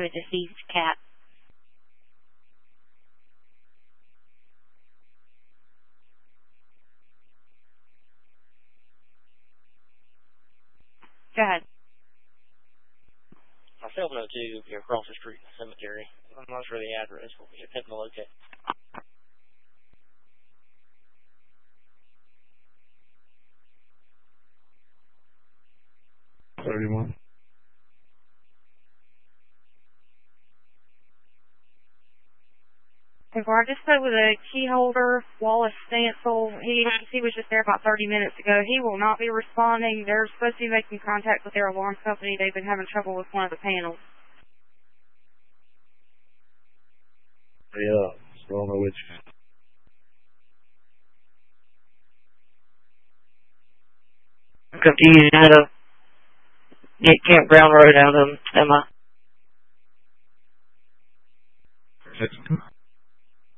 a deceased cat. Go ahead. 702, you're across the street from the cemetery. I'm not sure the address, but we're attempting to locate. 31. I just spoke with a key holder, Wallace Stansel. He was just there about 30 minutes ago. He will not be responding. They're supposed to be making contact with their alarm company. They've been having trouble with one of the panels. Yeah, still on the which. I'm confused how to get Campground Road out of them. Am I?